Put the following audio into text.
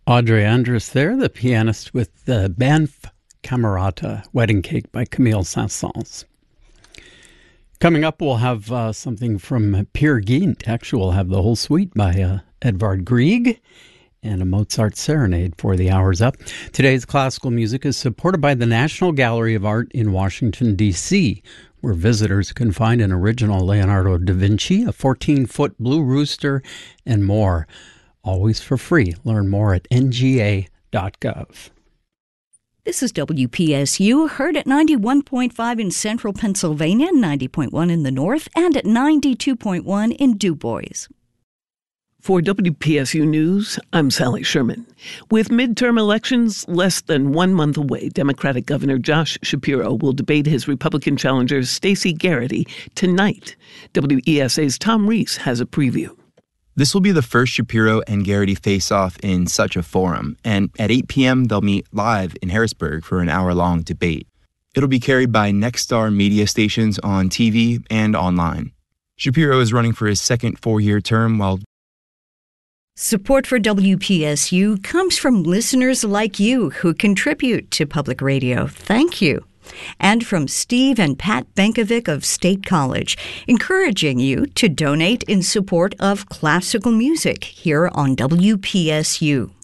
Audrey Andrus there, the pianist with the Banff Camerata Wedding Cake by Camille Saint-Saëns. Coming up, we'll have something from Peer Gynt. Actually, we'll have the whole suite by Edvard Grieg and a Mozart serenade for the hours up. Today's classical music is supported by the National Gallery of Art in Washington, D.C., where visitors can find an original Leonardo da Vinci, a 14-foot blue rooster, and more. Always for free. Learn more at nga.gov. This is WPSU, heard at 91.5 in central Pennsylvania, 90.1 in the north, and at 92.1 in Du Bois. For WPSU News, I'm Sally Sherman. With midterm elections less than 1 month away, Democratic Governor Josh Shapiro will debate his Republican challenger Stacey Garrity tonight. WESA's Tom Reese has a preview. This will be the first Shapiro and Garrity face-off in such a forum, and at 8 p.m. they'll meet live in Harrisburg for an hour-long debate. It'll be carried by Nexstar media stations on TV and online. Shapiro is running for his second four-year term while Support for WPSU comes from listeners like you who contribute to public radio. Thank you. And from Steve and Pat Benkovic of State College, encouraging you to donate in support of classical music here on WPSU.